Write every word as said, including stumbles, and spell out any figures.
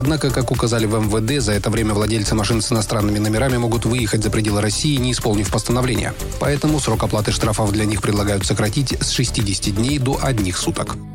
Однако, как указали в эм вэ дэ, за это время владельцы машин с иностранными номерами могут выехать за пределы России, не исполнив постановление. Поэтому срок оплаты штрафов для них предлагают сократить с шестидесяти дней до одних суток.